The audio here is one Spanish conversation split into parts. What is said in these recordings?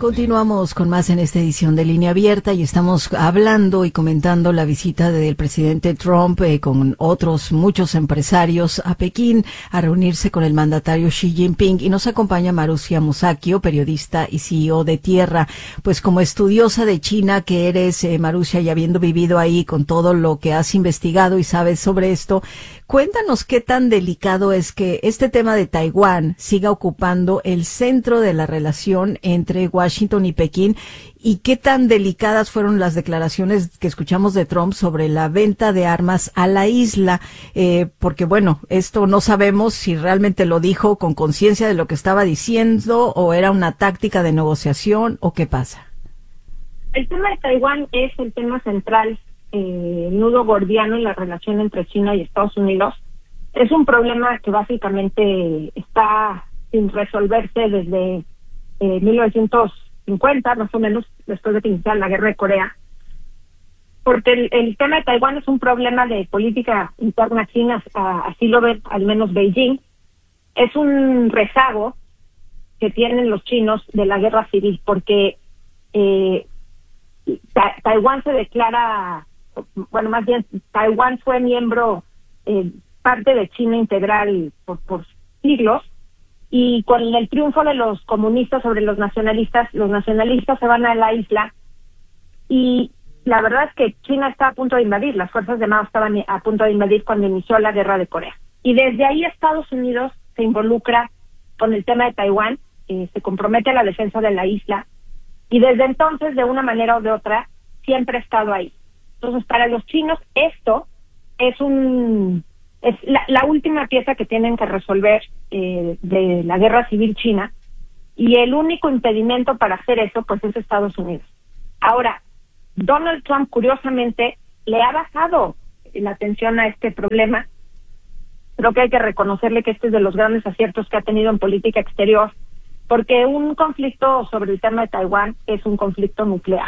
Continuamos con más en esta edición de Línea Abierta y estamos hablando y comentando la visita del presidente Trump con otros muchos empresarios a Pekín a reunirse con el mandatario Xi Jinping, y nos acompaña Marussia Musacchio, periodista y CEO de Tierra. Pues como estudiosa de China que eres, Marussia, y habiendo vivido ahí con todo lo que has investigado y sabes sobre esto, cuéntanos qué tan delicado es que este tema de Taiwán siga ocupando el centro de la relación entre Washington y Pekín, y qué tan delicadas fueron las declaraciones que escuchamos de Trump sobre la venta de armas a la isla, porque bueno, esto no sabemos si realmente lo dijo con conciencia de lo que estaba diciendo o era una táctica de negociación o qué pasa. El tema de Taiwán es el tema central, nudo gordiano en la relación entre China y Estados Unidos. Es un problema que básicamente está sin resolverse desde 1950, más o menos, después de que iniciara la guerra de Corea, porque el tema de Taiwán es un problema de política interna china, así lo ve al menos Beijing. Es un rezago que tienen los chinos de la guerra civil, porque Taiwán se declara, bueno, más bien Taiwán fue miembro, parte de China integral por siglos, y con el triunfo de los comunistas sobre los nacionalistas se van a la isla, y la verdad es que China está a punto de invadir, las fuerzas de Mao estaban a punto de invadir cuando inició la guerra de Corea. Y desde ahí Estados Unidos se involucra con el tema de Taiwán, se compromete a la defensa de la isla, y desde entonces, de una manera o de otra, siempre ha estado ahí. Entonces, para los chinos, esto es la última pieza que tienen que resolver de la guerra civil china, y el único impedimento para hacer eso pues es Estados Unidos. Ahora, Donald Trump curiosamente le ha bajado la atención a este problema. Creo que hay que reconocerle que este es de los grandes aciertos que ha tenido en política exterior, porque un conflicto sobre el tema de Taiwán es un conflicto nuclear,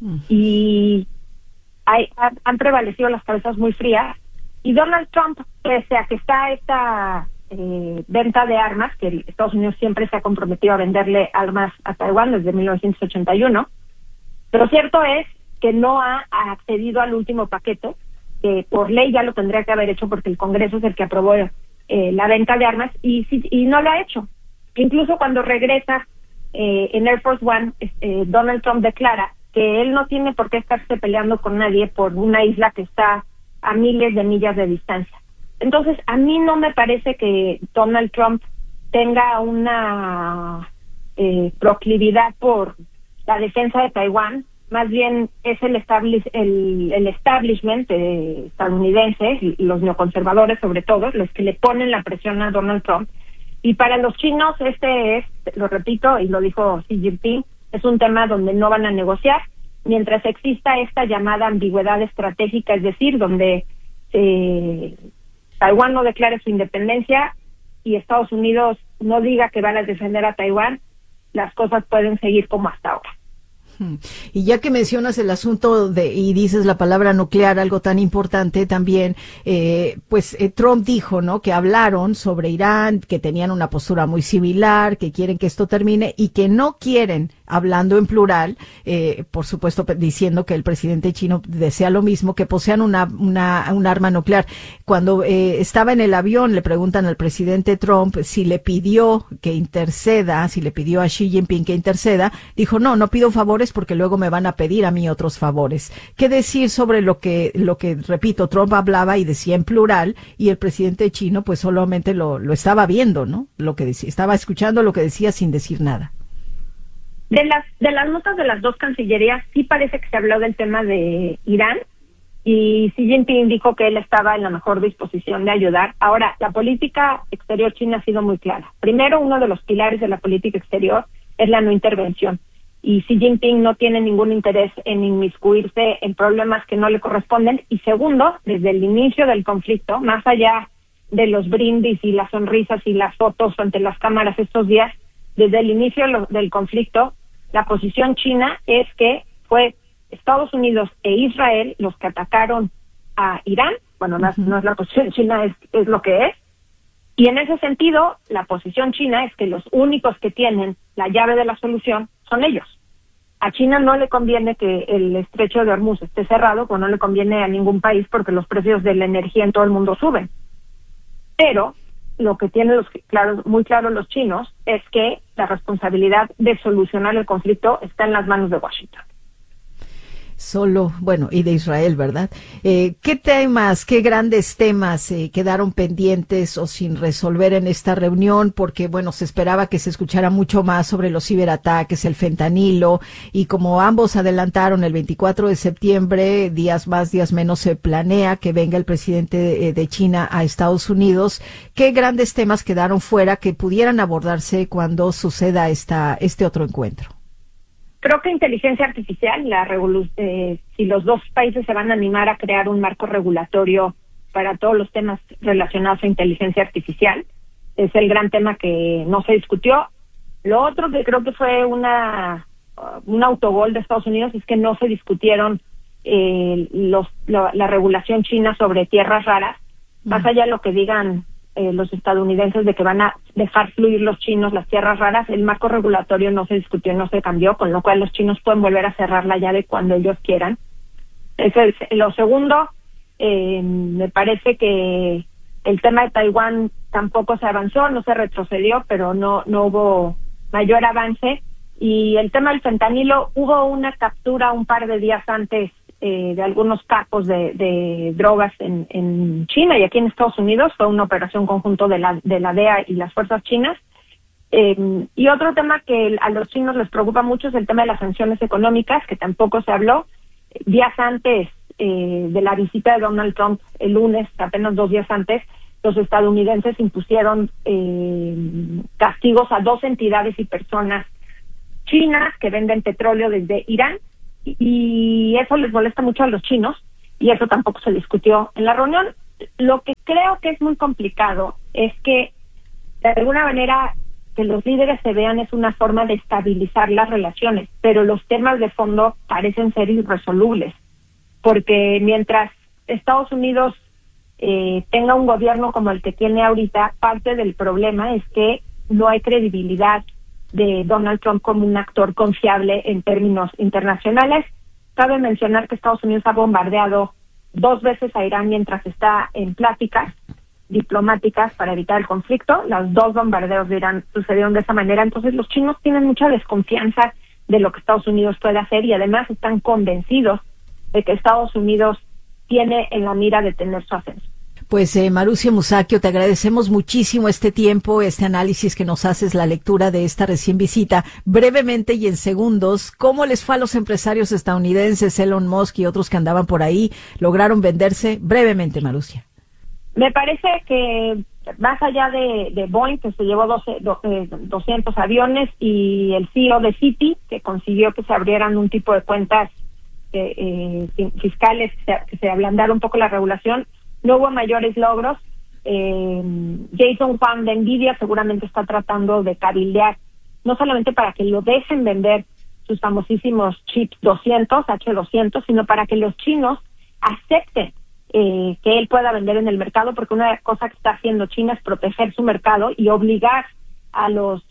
y han prevalecido las cabezas muy frías. Y Donald Trump, pese a que está esta venta de armas, que Estados Unidos siempre se ha comprometido a venderle armas a Taiwán desde 1981, pero cierto es que no ha accedido al último paquete, que por ley ya lo tendría que haber hecho porque el Congreso es el que aprobó la venta de armas, y no lo ha hecho. Incluso cuando regresa en Air Force One, Donald Trump declara que él no tiene por qué estarse peleando con nadie por una isla que está a miles de millas de distancia. Entonces, a mí no me parece que Donald Trump tenga una proclividad por la defensa de Taiwán. Más bien es el establishment estadounidense, los neoconservadores sobre todo, los que le ponen la presión a Donald Trump. Y para los chinos lo repito, y lo dijo Xi Jinping, es un tema donde no van a negociar mientras exista esta llamada ambigüedad estratégica, es decir, donde Taiwán no declare su independencia y Estados Unidos no diga que van a defender a Taiwán, las cosas pueden seguir como hasta ahora. Y ya que mencionas el asunto y dices la palabra nuclear, algo tan importante también, Trump dijo, ¿no?, que hablaron sobre Irán, que tenían una postura muy similar, que quieren que esto termine y que no quieren, hablando en plural, por supuesto diciendo que el presidente chino desea lo mismo, que posean un arma nuclear. Cuando estaba en el avión le preguntan al presidente Trump si le pidió a Xi Jinping que interceda, dijo no pido favores porque luego me van a pedir a mí otros favores. ¿Qué decir sobre lo que repito, Trump hablaba y decía en plural, y el presidente chino pues solamente lo estaba viendo, ¿no? Lo que decía, estaba escuchando lo que decía sin decir nada. De las notas de las dos cancillerías sí parece que se habló del tema de Irán, y Xi Jinping dijo que él estaba en la mejor disposición de ayudar. Ahora, la política exterior china ha sido muy clara. Primero, uno de los pilares de la política exterior es la no intervención, y Xi Jinping no tiene ningún interés en inmiscuirse en problemas que no le corresponden. Y segundo, desde el inicio del conflicto, más allá de los brindis y las sonrisas y las fotos ante las cámaras estos días, desde el inicio del conflicto, la posición china es que fue Estados Unidos e Israel los que atacaron a Irán. Bueno, no es la posición china, es lo que es. Y en ese sentido, la posición china es que los únicos que tienen la llave de la solución son ellos. A China no le conviene que el estrecho de Hormuz esté cerrado, pues no le conviene a ningún país porque los precios de la energía en todo el mundo suben. Pero lo que tienen muy claro los chinos es que la responsabilidad de solucionar el conflicto está en las manos de Washington. Y de Israel, ¿verdad? ¿Qué temas, qué grandes temas quedaron pendientes o sin resolver en esta reunión? Porque, bueno, se esperaba que se escuchara mucho más sobre los ciberataques, el fentanilo, y como ambos adelantaron el 24 de septiembre, días más, días menos, se planea que venga el presidente de China a Estados Unidos. ¿Qué grandes temas quedaron fuera que pudieran abordarse cuando suceda este otro encuentro? Creo que inteligencia artificial, si los dos países se van a animar a crear un marco regulatorio para todos los temas relacionados a inteligencia artificial, es el gran tema que no se discutió. Lo otro que creo que fue un autogol de Estados Unidos es que no se discutieron la regulación china sobre tierras raras, más allá de lo que digan los estadounidenses de que van a dejar fluir los chinos las tierras raras, el marco regulatorio no se discutió, no se cambió, con lo cual los chinos pueden volver a cerrar la llave cuando ellos quieran. Eso es lo segundo. Me parece que el tema de Taiwán tampoco se avanzó, no se retrocedió, pero no hubo mayor avance. Y el tema del fentanilo, hubo una captura un par de días antes de algunos capos de drogas en China y aquí en Estados Unidos. Fue una operación conjunto de la DEA y las fuerzas chinas. Y otro tema que a los chinos les preocupa mucho es el tema de las sanciones económicas, que tampoco se habló. Días antes de la visita de Donald Trump, el lunes, apenas 2 días antes, los estadounidenses impusieron castigos a 2 entidades y personas chinas que venden petróleo desde Irán, y eso les molesta mucho a los chinos, y eso tampoco se discutió en la reunión. Lo que creo que es muy complicado es que, de alguna manera, que los líderes se vean es una forma de estabilizar las relaciones, pero los temas de fondo parecen ser irresolubles, porque mientras Estados Unidos tenga un gobierno como el que tiene ahorita, parte del problema es que no hay credibilidad de Donald Trump como un actor confiable en términos internacionales. Cabe mencionar que Estados Unidos ha bombardeado 2 veces a Irán mientras está en pláticas diplomáticas para evitar el conflicto. Los 2 bombardeos de Irán sucedieron de esa manera. Entonces los chinos tienen mucha desconfianza de lo que Estados Unidos puede hacer y además están convencidos de que Estados Unidos tiene en la mira detener su ascenso. Pues Marusia Musacchio, te agradecemos muchísimo este tiempo, este análisis que nos haces, la lectura de esta recién visita. Brevemente y en segundos, ¿cómo les fue a los empresarios estadounidenses, Elon Musk y otros que andaban por ahí? ¿Lograron venderse? Brevemente, Marusia. Me parece que más allá de Boeing, que se llevó 200 aviones, y el CEO de Citi, que consiguió que se abrieran un tipo de cuentas fiscales, que se ablandara un poco la regulación, no hubo mayores logros. Jason Huang de Nvidia seguramente está tratando de cabildear, no solamente para que lo dejen vender sus famosísimos chips H200, sino para que los chinos acepten que él pueda vender en el mercado, porque una cosa que está haciendo China es proteger su mercado y obligar a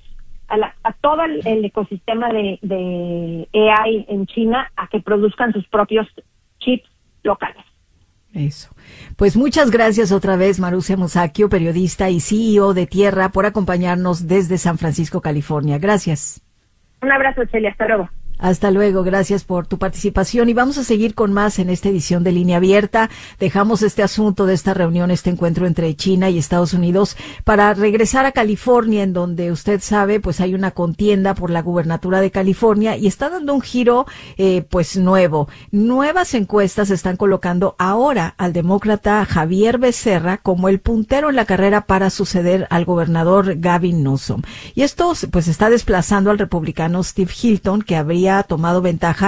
todo el ecosistema de AI en China a que produzcan sus propios chips locales. Eso. Pues muchas gracias otra vez, Marusia Musacchio, periodista y CEO de Tierra, por acompañarnos desde San Francisco, California. Gracias. Un abrazo, Celia. Hasta luego. Hasta luego, gracias por tu participación y vamos a seguir con más en esta edición de Línea Abierta. Dejamos este asunto de esta reunión, este encuentro entre China y Estados Unidos para regresar a California, en donde usted sabe, pues hay una contienda por la gubernatura de California y está dando un giro, pues nuevo. Nuevas encuestas están colocando ahora al demócrata Javier Becerra como el puntero en la carrera para suceder al gobernador Gavin Newsom. Y esto, pues está desplazando al republicano Steve Hilton, que habría tomado ventaja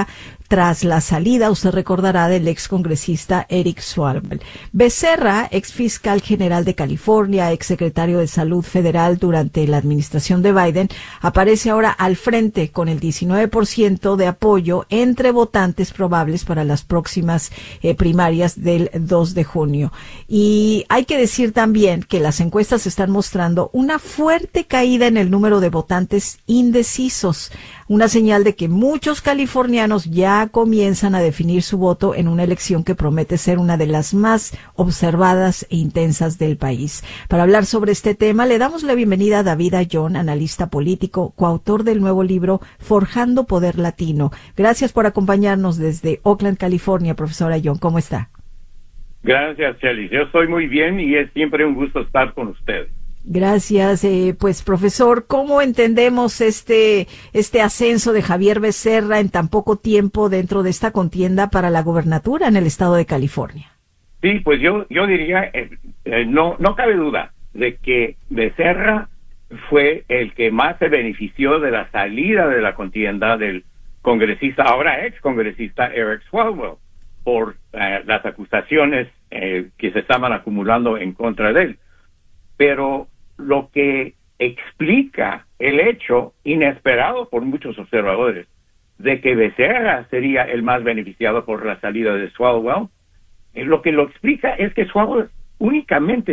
tras la salida, usted recordará, del ex congresista Eric Swalwell. Becerra, ex fiscal general de California, ex secretario de Salud Federal durante la administración de Biden, aparece ahora al frente con el 19% de apoyo entre votantes probables para las próximas primarias del 2 de junio. Y hay que decir también que las encuestas están mostrando una fuerte caída en el número de votantes indecisos, una señal de que muchos californianos ya comienzan a definir su voto en una elección que promete ser una de las más observadas e intensas del país. Para hablar sobre este tema, le damos la bienvenida a David Ayllón, analista político, coautor del nuevo libro Forjando Poder Latino. Gracias por acompañarnos desde Oakland, California, profesor Ayllón. ¿Cómo está? Gracias, Shelly. Yo estoy muy bien y es siempre un gusto estar con ustedes. Gracias. Pues, profesor, ¿cómo entendemos este ascenso de Javier Becerra en tan poco tiempo dentro de esta contienda para la gobernatura en el estado de California? Sí, pues yo diría, no cabe duda de que Becerra fue el que más se benefició de la salida de la contienda del congresista, ahora ex congresista Eric Swalwell, por las acusaciones que se estaban acumulando en contra de él. Pero lo que explica el hecho inesperado por muchos observadores de que Becerra sería el más beneficiado por la salida de Swalwell, lo que lo explica es que Swalwell únicamente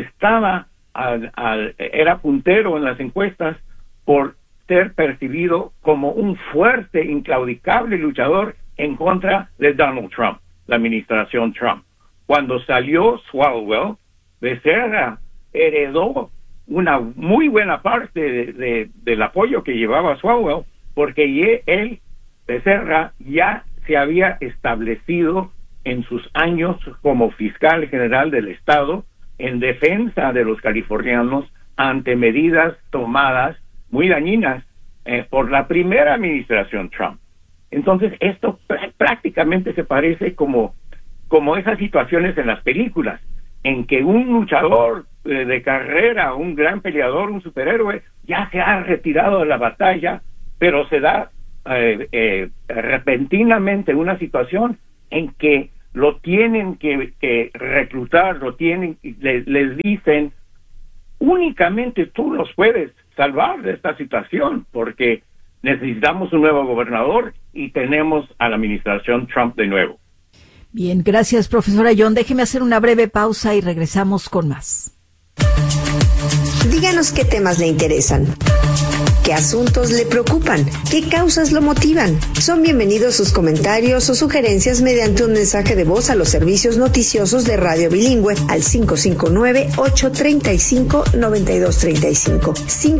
era puntero en las encuestas por ser percibido como un fuerte, inclaudicable luchador en contra de Donald Trump, la administración Trump. Cuando salió Swalwell, Becerra heredó una muy buena parte del apoyo que llevaba Swalwell, porque Becerra, ya se había establecido en sus años como fiscal general del estado en defensa de los californianos ante medidas tomadas muy dañinas por la primera administración Trump. Entonces, esto prácticamente se parece como esas situaciones en las películas, en que un luchador de carrera, un gran peleador, un superhéroe, ya se ha retirado de la batalla, pero se da repentinamente una situación en que lo tienen que reclutar, les dicen, únicamente tú los puedes salvar de esta situación, porque necesitamos un nuevo gobernador y tenemos a la administración Trump de nuevo. Bien, gracias, profesora Ayllón. Déjeme hacer una breve pausa y regresamos con más. Díganos qué temas le interesan, qué asuntos le preocupan, qué causas lo motivan. Son bienvenidos sus comentarios o sugerencias mediante un mensaje de voz a los servicios noticiosos de Radio Bilingüe al 559-835-9235.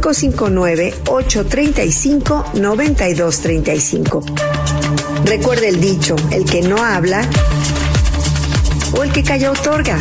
559-835-9235. Recuerde el dicho, el que no habla o el que calla otorga.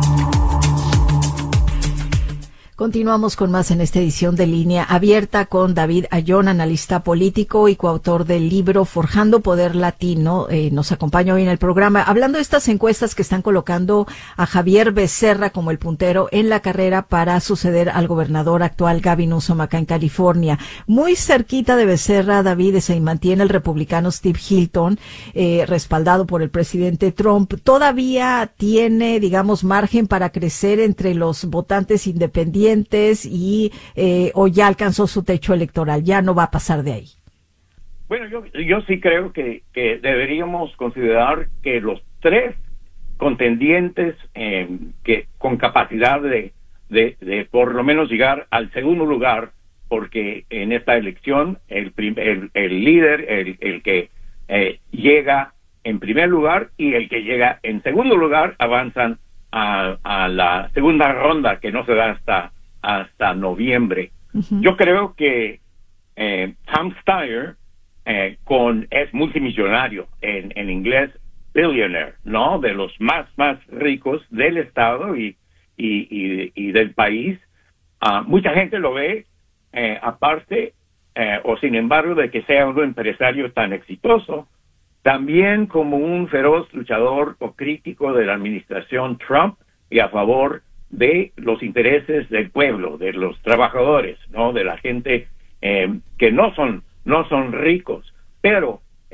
Continuamos con más en esta edición de Línea Abierta con David Ayllón, analista político y coautor del libro Forjando Poder Latino. Nos acompaña hoy en el programa hablando de estas encuestas que están colocando a Javier Becerra como el puntero en la carrera para suceder al gobernador actual Gavin Newsom acá en California. Muy cerquita de Becerra, David, se mantiene el republicano Steve Hilton, respaldado por el presidente Trump. Todavía tiene, digamos, margen para crecer entre los votantes independientes o ya alcanzó su techo electoral, ya no va a pasar de ahí. Bueno, yo sí creo que deberíamos considerar que los tres contendientes que con capacidad de por lo menos llegar al segundo lugar, porque en esta elección el líder, el que llega en primer lugar y el que llega en segundo lugar avanzan a la segunda ronda, que no se da hasta noviembre. Uh-huh. Yo creo que Tom Steyer es multimillonario, en inglés billionaire, ¿no? De los más ricos del estado y del país. Mucha gente lo ve aparte o sin embargo de que sea un empresario tan exitoso, también como un feroz luchador o crítico de la administración Trump y a favor de los intereses del pueblo, de los trabajadores, ¿no? De la gente que no son ricos, pero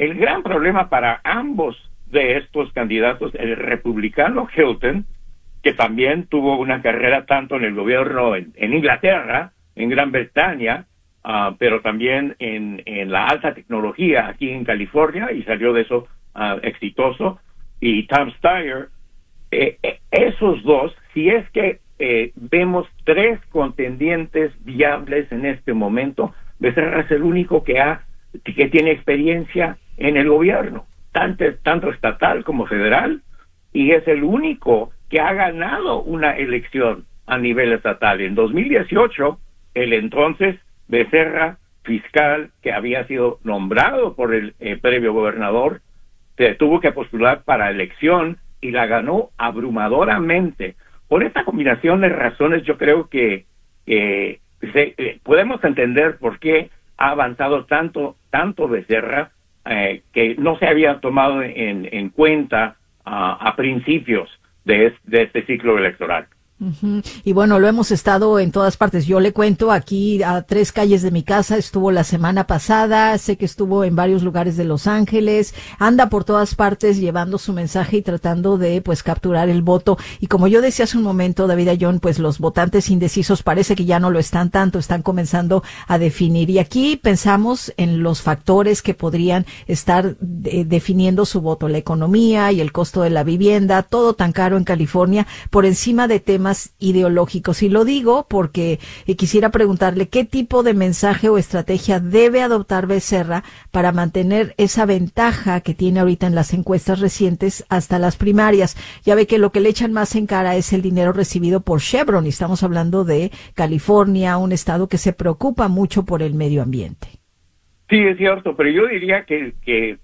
el gran problema para ambos de estos candidatos, el republicano Hilton, que también tuvo una carrera tanto en el gobierno en Inglaterra, en Gran Bretaña, pero también en la alta tecnología aquí en California, y salió de eso exitoso, y Tom Steyer, esos dos, si es que vemos tres contendientes viables en este momento, Becerra es el único que tiene experiencia en el gobierno, tanto estatal como federal, y es el único que ha ganado una elección a nivel estatal. En 2018, el entonces Becerra, fiscal que había sido nombrado por el previo gobernador, se tuvo que postular para elección y la ganó abrumadoramente. Por esta combinación de razones, yo creo que podemos entender por qué ha avanzado tanto Becerra, que no se había tomado en cuenta a principios de este ciclo electoral. Uh-huh. Y bueno, lo hemos estado en todas partes. Yo le cuento, aquí a 3 calles de mi casa estuvo la semana pasada, sé que estuvo en varios lugares de Los Ángeles, anda por todas partes llevando su mensaje y tratando de pues capturar el voto. Y como yo decía hace un momento, David Ayllón, pues los votantes indecisos parece que ya no lo están tanto, están comenzando a definir. Y aquí pensamos en los factores que podrían estar definiendo su voto, la economía y el costo de la vivienda, todo tan caro en California, por encima de temas ideológicos. Y lo digo porque quisiera preguntarle qué tipo de mensaje o estrategia debe adoptar Becerra para mantener esa ventaja que tiene ahorita en las encuestas recientes hasta las primarias. Ya ve que lo que le echan más en cara es el dinero recibido por Chevron, y estamos hablando de California, un estado que se preocupa mucho por el medio ambiente. Sí, es cierto, pero yo diría que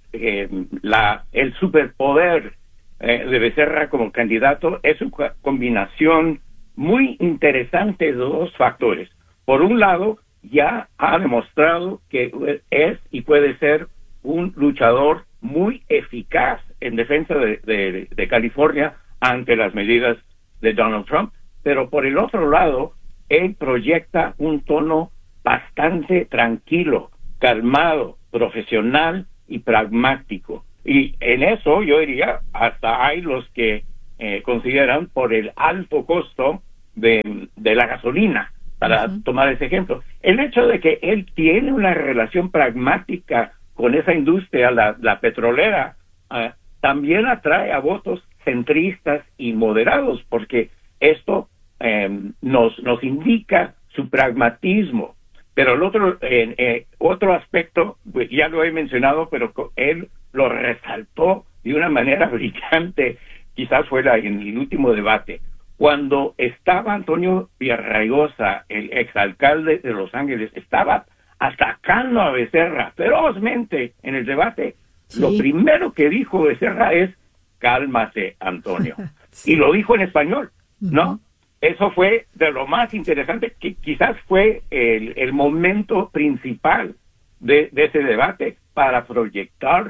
el superpoder de Becerra como candidato es una combinación muy interesante de dos factores. Por un lado, ya ha demostrado que es y puede ser un luchador muy eficaz en defensa de California ante las medidas de Donald Trump, pero por el otro lado, él proyecta un tono bastante tranquilo, calmado, profesional y pragmático. Y en eso yo diría, hasta hay los que consideran por el alto costo de la gasolina, para tomar ese ejemplo. El hecho de que él tiene una relación pragmática con esa industria, la petrolera, también atrae a votos centristas y moderados, porque esto nos indica su pragmatismo. Pero el otro aspecto, ya lo he mencionado, pero él lo resaltó de una manera brillante, quizás fue en el último debate, cuando estaba Antonio Villarraigosa, el exalcalde de Los Ángeles, estaba atacando a Becerra ferozmente en el debate. Sí. Lo primero que dijo Becerra es: cálmate, Antonio. Sí. Y lo dijo en español, ¿no? Eso fue de lo más interesante, que quizás fue el momento principal de ese debate para proyectar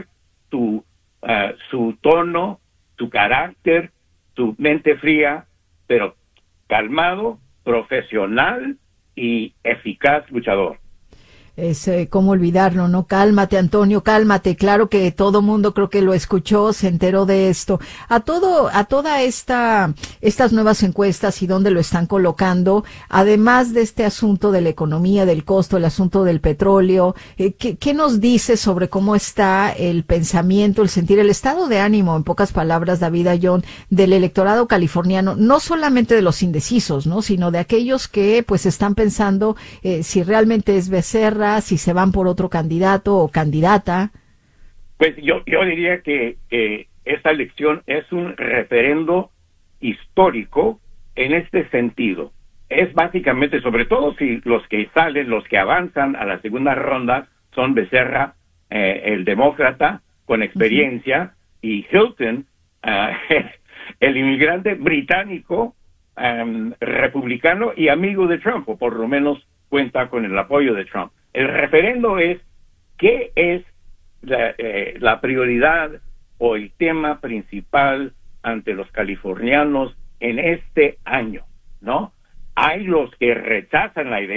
su tono, su carácter, su mente fría, pero calmado, profesional y eficaz luchador. Es cómo olvidarlo, ¿no? Cálmate, Antonio, cálmate. Claro que todo mundo creo que lo escuchó, se enteró de esto. A toda estas nuevas encuestas y dónde lo están colocando, además de este asunto de la economía, del costo, el asunto del petróleo, ¿qué nos dice sobre cómo está el pensamiento, el sentir, el estado de ánimo, en pocas palabras, David Ayllón, del electorado californiano, no solamente de los indecisos, ¿no? Sino de aquellos que pues están pensando si realmente es Becerra, si se van por otro candidato o candidata? Pues yo diría que esta elección es un referendo histórico en este sentido. Es básicamente, sobre todo si los que avanzan a la segunda ronda son Becerra, el demócrata con experiencia, y Hilton, el inmigrante británico, republicano y amigo de Trump, o por lo menos cuenta con el apoyo de Trump. El referendo es qué es la prioridad o el tema principal ante los californianos en este año, ¿no? Hay los que rechazan la idea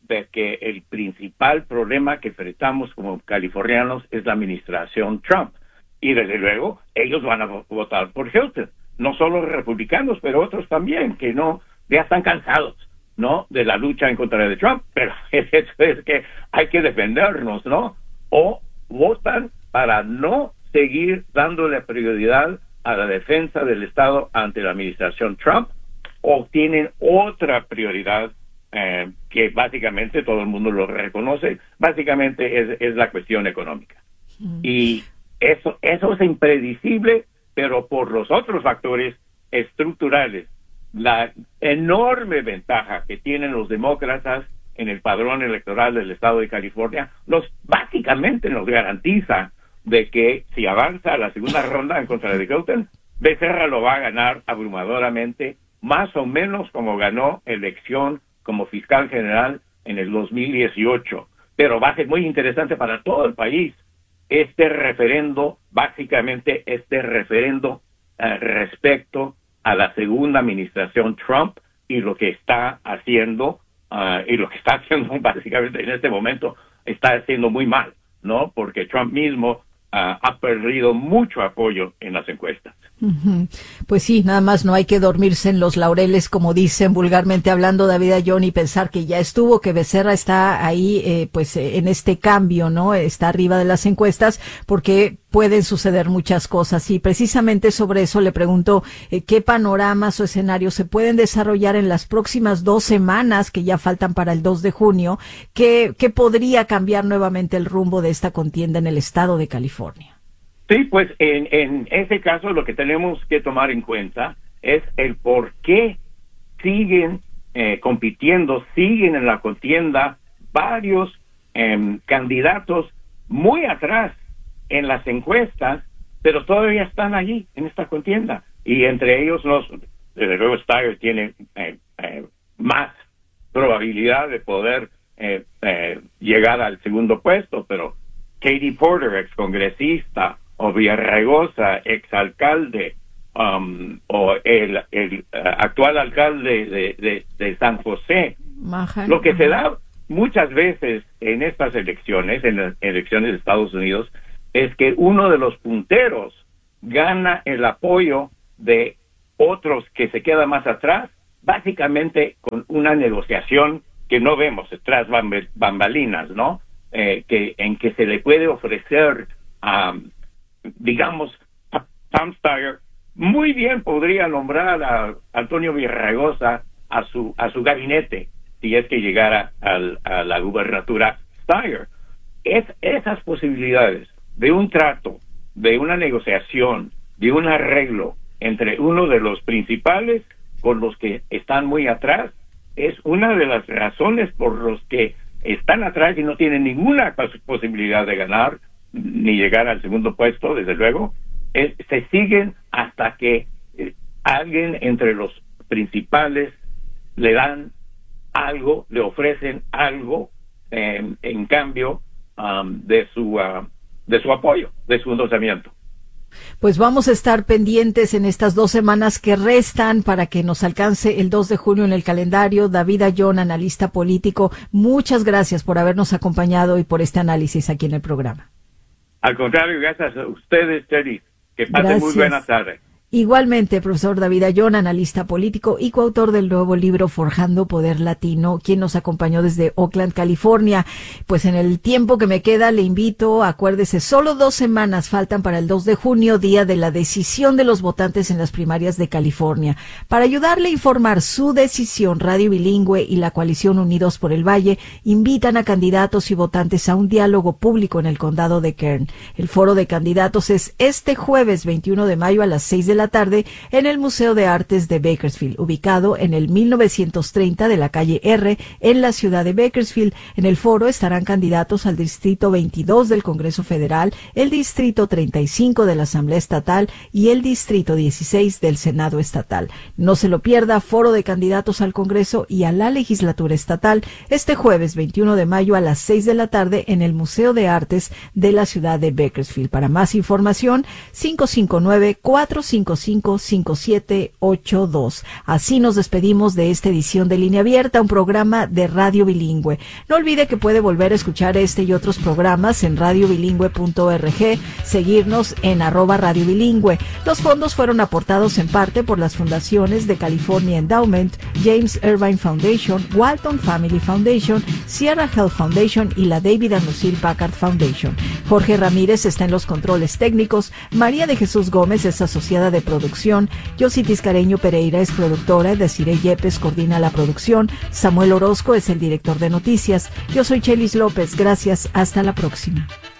de que el principal problema que enfrentamos como californianos es la administración Trump. Y desde luego, ellos van a votar por Hilton. No solo los republicanos, pero otros también, que ya están cansados, ¿no?, de la lucha en contra de Trump. Pero eso es que hay que defendernos, ¿no? O votan para no seguir dándole prioridad a la defensa del Estado ante la administración Trump, o tienen otra prioridad que básicamente todo el mundo lo reconoce, básicamente es la cuestión económica. Y eso es impredecible, pero por los otros factores estructurales, la enorme ventaja que tienen los demócratas en el padrón electoral del Estado de California, básicamente nos garantiza de que si avanza a la segunda ronda en contra de Hilton, Becerra lo va a ganar abrumadoramente, más o menos como ganó elección como fiscal general en el 2018. Pero va a ser muy interesante para todo el país este referendo respecto a la segunda administración Trump y lo que está haciendo, básicamente en este momento está haciendo muy mal, ¿no? Porque Trump mismo ha perdido mucho apoyo en las encuestas. Uh-huh. Pues sí, nada más no hay que dormirse en los laureles, como dicen vulgarmente hablando, David Ayllón, y pensar que ya estuvo, que Becerra está ahí, en este cambio, ¿no? Está arriba de las encuestas, porque pueden suceder muchas cosas. Y precisamente sobre eso le pregunto, ¿qué panoramas o escenarios se pueden desarrollar en las próximas 2 semanas que ya faltan para el 2 de junio? ¿Qué podría cambiar nuevamente el rumbo de esta contienda en el estado de California? Sí, pues en ese caso lo que tenemos que tomar en cuenta es el por qué siguen compitiendo, siguen en la contienda varios candidatos muy atrás en las encuestas, pero todavía están allí en esta contienda. Y entre ellos, desde luego, Steyer tiene más probabilidad de poder llegar al segundo puesto, pero Katie Porter, excongresista, o Villarraigosa, exalcalde, o el actual alcalde de San José. Maja. Lo que se da muchas veces en estas elecciones, en las elecciones de Estados Unidos, es que uno de los punteros gana el apoyo de otros que se quedan más atrás, básicamente con una negociación que no vemos tras bambalinas, ¿no? En que se le puede ofrecer digamos, Tom Steyer muy bien podría nombrar a Antonio Villarraigosa a su gabinete si es que llegara a la gubernatura Steyer. Esas posibilidades de un trato, de una negociación, de un arreglo entre uno de los principales con los que están muy atrás, es una de las razones por los que están atrás y no tienen ninguna posibilidad de ganar ni llegar al segundo puesto, desde luego. Se siguen hasta que alguien entre los principales le dan algo, le ofrecen algo en cambio de su apoyo, de su endorsamiento. Pues vamos a estar pendientes en estas 2 semanas que restan para que nos alcance el 2 de junio en el calendario. David Ayllón, analista político, muchas gracias por habernos acompañado y por este análisis aquí en el programa. Al contrario, gracias a ustedes, Terry. Que pasen muy buenas tardes. Igualmente, profesor David Ayllón, analista político y coautor del nuevo libro Forjando Poder Latino, quien nos acompañó desde Oakland, California. Pues en el tiempo que me queda, le invito, acuérdese, solo 2 semanas faltan para el 2 de junio, día de la decisión de los votantes en las primarias de California. Para ayudarle a informar su decisión, Radio Bilingüe y la coalición Unidos por el Valle invitan a candidatos y votantes a un diálogo público en el condado de Kern. El foro de candidatos es este jueves 21 de mayo a las 6 de la tarde en el Museo de Artes de Bakersfield, ubicado en el 1930 de la calle R en la ciudad de Bakersfield. En el foro estarán candidatos al Distrito 22 del Congreso Federal, el Distrito 35 de la Asamblea Estatal y el Distrito 16 del Senado Estatal. No se lo pierda, foro de candidatos al Congreso y a la Legislatura Estatal este jueves 21 de mayo a las 6 de la tarde en el Museo de Artes de la ciudad de Bakersfield. Para más información, 559-455 855-5782. Así nos despedimos de esta edición de Línea Abierta, un programa de Radio Bilingüe. No olvide que puede volver a escuchar este y otros programas en radiobilingüe.org, seguirnos en @Radio Bilingüe. Los fondos fueron aportados en parte por las fundaciones de California Endowment, James Irvine Foundation, Walton Family Foundation, Sierra Health Foundation y la David and Lucille Packard Foundation. Jorge Ramírez está en los controles técnicos, María de Jesús Gómez es asociada de producción, Yossi Tiscareño Pereira es productora, Desiree Yepes coordina la producción, Samuel Orozco es el director de noticias. Yo soy Chelis López, gracias, hasta la próxima.